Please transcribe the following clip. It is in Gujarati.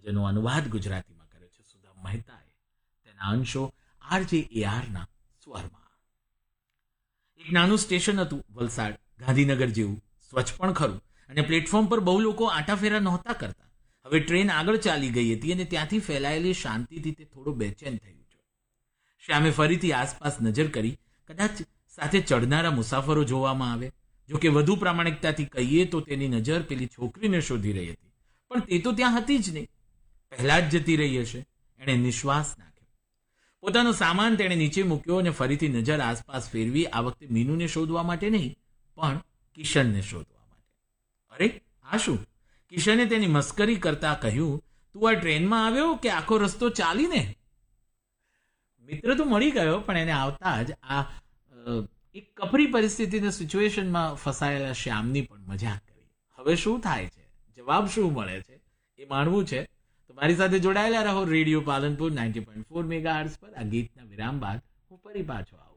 જેનો અનુવાદ ગુજરાતીમાં કર્યો છે સુધા મહેતાએ. તેના અંશો RJARના સ્વરમાં. એક નાનું સ્ટેશન હતું વલસાડ, ગાંધીનગર જેવું, સ્વચ્છ પણ ખરું, અને પ્લેટફોર્મ પર બહુ લોકો આંટાફેરા નહોતા કરતા. હવે ટ્રેન આગળ ચાલી ગઈ હતી અને ત્યાંથી ફેલાયેલી શાંતિથી તે થોડો બેચેન થયું છે. શ્યામે ફરીથી આસપાસ નજર કરી. કદાચ સાથે ચડનારા મુસાફરો જોવામાં આવે. જો કે વધુ પ્રામાણિકતાથી કહીએ તો તેની નજર પેલી છોકરીને શોધી રહી હતી, પણ તે તો ત્યાં હતી જ નહીં. પહેલા જ જતી રહી હશે. એણે નિશ્વાસ નાખ્યો. પોતાનો સામાન તેણે નીચે મૂક્યો અને ફરીથી નજર આસપાસ ફેરવી. આ વખતે મીનુને શોધવા માટે નહીં, પણ કિશનને શોધવા માટે. અરે આ શું? કિશને તેની મસ્કરી કરતા કહ્યું, તું આ ટ્રેનમાં આવ્યો કે આખો રસ્તો ચાલીને? મિત્ર તો મળી ગયો, પણ એને આવતા જ આ એક કપરી પરિસ્થિતિના સિચ્યુએશનમાં ફસાયેલા શ્યામની પણ મજાક કરી. હવે શું થાય છે, જવાબ શું મળે છે, એ માણવું છે તો મારી સાથે જોડાયેલા રહો. રેડિયો પાલનપુર 90.4 મેગાહર્ટ્ઝ પર. આ ગીતના વિરામ બાદ હું ફરી પાછો આવું.